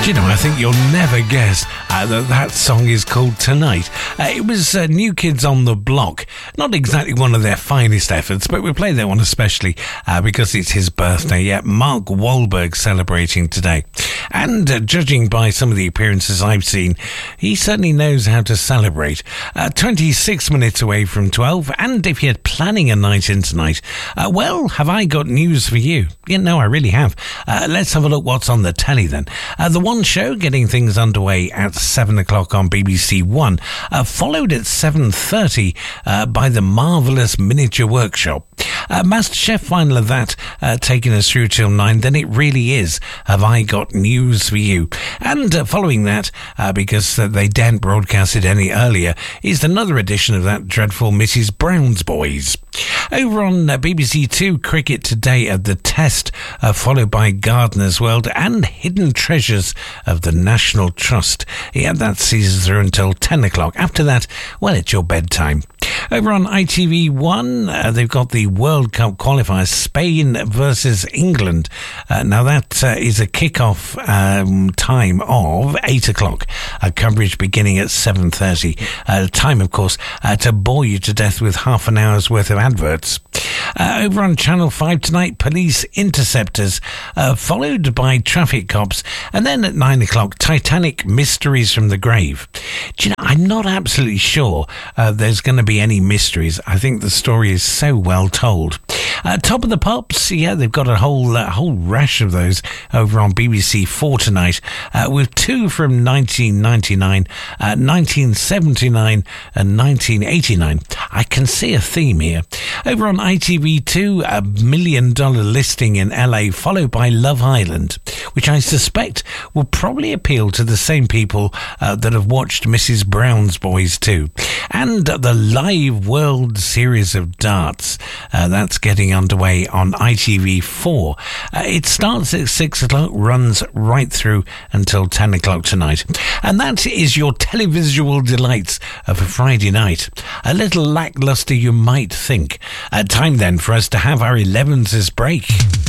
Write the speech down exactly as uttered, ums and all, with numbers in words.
Do you know, I think you'll never guess uh, that that song is called Tonight. Uh, it was uh, New Kids on the Block. Not exactly one of their finest efforts, but we play that one especially uh, because it's his birthday. Yeah, Mark Wahlberg celebrating today. And uh, judging by some of the appearances I've seen, he certainly knows how to celebrate. Uh, twenty-six minutes away from twelve, and if you're planning a night in tonight, uh, well, have I got news for you? Yeah, no, I really have. Uh, let's have a look what's on the telly then. Uh, the One Show getting things underway at seven o'clock on B B C One, uh, followed at seven thirty uh, by the Marvellous Miniature Workshop. Uh, MasterChef final of that uh, taking us through till nine. Then it really is Have I Got News for You? And uh, following that, uh, because uh, they daren't broadcast it any earlier, is another edition of that dreadful Missus Brown's Boys. Over on uh, B B C Two, cricket today at the Test, uh, followed by Gardener's World and Hidden Treasures of the National Trust. Yeah, that sees through until ten o'clock. After that, well, it's your bedtime. Over on I T V one, uh, they've got the World Cup qualifiers, Spain versus England. Uh, now, that uh, is a kick-off um, time of eight o'clock. Uh, coverage beginning at seven thirty. Uh, time, of course, uh, to bore you to death with half an hour's worth of adverts. Uh, over on Channel five tonight, Police Interceptors, uh, followed by Traffic Cops. And then at nine o'clock, Titanic Mysteries from the Grave. Do you know, I'm not absolutely sure uh, there's going to be any mysteries. I think the story is so well told. Uh, Top of the Pops, yeah, they've got a whole uh, whole rash of those over on B B C Four tonight, uh, with two from nineteen ninety-nine, uh, nineteen seventy-nine and nineteen eighty-nine. I can see a theme here. Over on I T V two, a million dollar listing in L A, followed by Love Island, which I suspect will probably appeal to the same people uh, that have watched Missus Brown's Boys too. And the live World Series of Darts, uh, that's getting underway on I T V four. Uh, it starts at six o'clock, runs right through until ten o'clock tonight. And that is your televisual delights of a Friday night. A little lackluster, you might think. Uh, time then for us to have our elevenses break.